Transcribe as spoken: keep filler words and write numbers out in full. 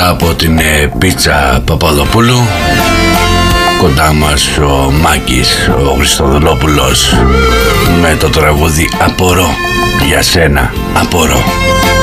μετά από την ε, Πίτσα Παπαδοπούλου, κοντά μας ο Μάκης ο Χριστοδουλόπουλος με το τραγούδι «Απορώ, για σένα απορώ».